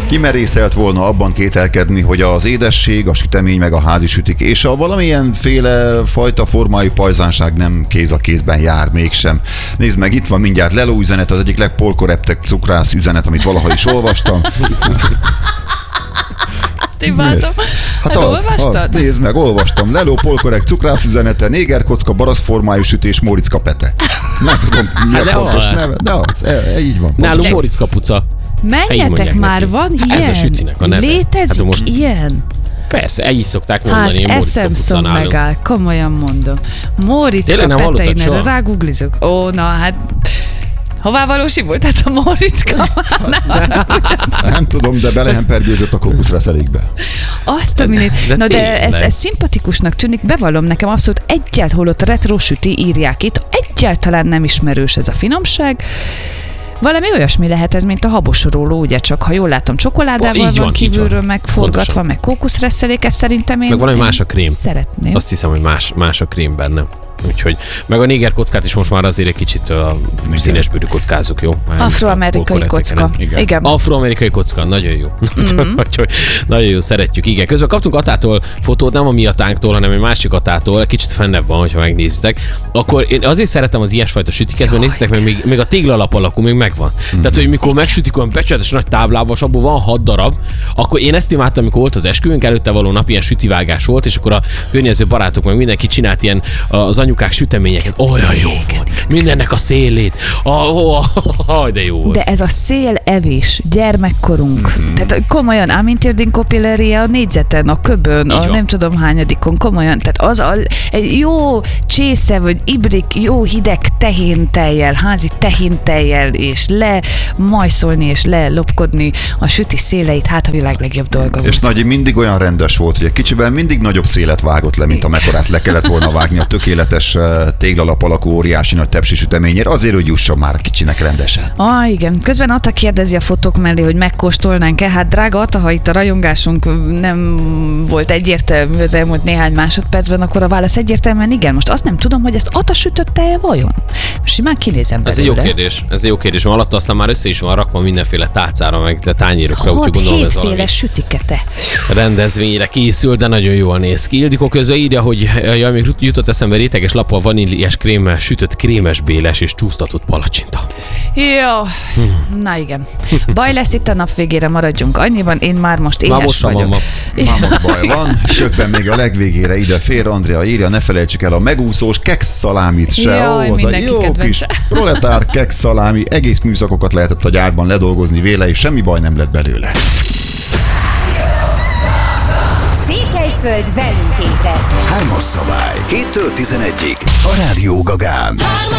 Kimerészelt volna abban kételkedni, hogy az édesség, a sütemény meg a házi sütik és a valamilyenféle fajta formájú pajzánság nem kéz a kézben jár mégsem. Nézd meg, itt van mindjárt Leló üzenet, az egyik legpolkoreptebb cukrász üzenet, amit valaha is olvastam. Imádom. Hát olvastad? Nézd meg, olvastam. Leló polkorekt cukrász üzenete, négerkocka, baraszformájú sütés, Móricz Pete. Nem tudom, mi a pontos neve, de az, így van. Nálunk Móricz Kapuca. Menjetek már, neki. Van ilyen? Ez a sütinek a neve. Létezik hát most... ilyen? Persze, így szokták mondani. Hát eszemszom megáll, komolyan mondom. Móricz Pete, én rágooglizok. Ó, na hát... Hová valósult ez a Móriczka? Nem tudom, de belehempergőzött a kókuszreszelékbe. Azt a minét. Na de ez szimpatikusnak tűnik, bevallom nekem abszolút egyáltalán, holott a retro süti írják itt, egyáltalán nem ismerős ez a finomság. Valami olyasmi lehet ez, mint a habosoróló, ugye csak, ha jól látom, csokoládával van kívülről megforgatva, pontosan. Meg kókuszreszelék, ez szerintem én... Meg valami más a krém. Szeretném. Azt hiszem, hogy más a krém benne. Úgyhogy, meg a néger kockát is most már azért egy kicsit színesbőrű kockázunk, jó? Afroamerikai kocka. Igen. Afroamerikai kocka, nagyon jó. Nagyon jó, szeretjük. Igen. Közben kaptunk Atától fotót, nem a mi Atánktól, hanem egy másik Atától, kicsit fennebb van, hogyha megnézitek. Akkor én azért szeretem az ilyesfajta sütiket, mert nézzétek meg, még a téglalap alakú még megvan. Tehát, hogy mikor megsütik olyan becsetes nagy táblában, és abból van 6 darab, akkor én ezt imádtam, amikor volt az esküvőnk, előtte való nap ilyen sütivágás volt, és akkor a környező barátok meg mindenki csinált ilyen az anyukák süteményeket. Olyan jó volt. Mindennek a szélét. De jó volt. De ez a szélevés, gyermekkorunk. Tehát komolyan, Amintirdin Kopilleria a négyzeten, a köbön, a nem tudom hányadikon, komolyan. Tehát egy jó csésze, vagy ibrik, jó hideg tehéntejjel, házi tehéntejjel, és lemajszolni, és lelopkodni a süti széleit, hát a világ legjobb dolga. És Nagyi mindig olyan rendes volt, hogy egy kicsiben mindig nagyobb szélet vágott le, mint amekkorát le kellett volna vágni a tökéletes téglalap alakú óriási nagy tepsi süteményért, azért, hogy jusson már a kicsinek rendesen. Igen. Közben Ata kérdezi a fotók mellé, hogy megkóstolnánk-e. Hát drága Ata, ha itt a rajongásunk nem volt egyértelmű az elmúlt néhány másodpercben, akkor a válasz egyértelműen igen. Most azt nem tudom, hogy ezt Ata sütötte-e vajon? Most már kinézem belőle. Ez egy jó kérdés. Mert alatt aztán már össze is van rakva mindenféle tálcára, meg tányérokra, úgyhogy gondolom ez valami. 7 sütikete. Rendezvényre készül, de nagyon jól néz ki. Ildikó közben írja, hogy még jutott eszembe réteges lappa, vaníliás krémmel sütött krémes béles és csúsztatott palacsinta. Jó, na igen. Baj lesz itt a nap végére, maradjunk annyiban, én már most éhes vagyok. Máma baj van, közben még a legvégére ide fér, Andrea írja, ne felejtsük el a megúszós keksz szalámit se. Jaj, az a jó kis proletár keksz szalámi, egész műszakokat lehetett a gyárban ledolgozni véle, és semmi baj nem lett belőle. Székelyföld velünk ébredt. 3-as szabály. 7-től 11-ig. A Rádió Gagán.